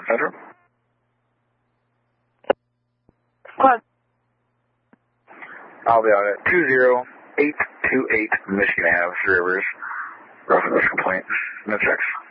Central. What? I'll be out at 20828 Michigan Ave, Three Rivers. Reference complaint. No checks.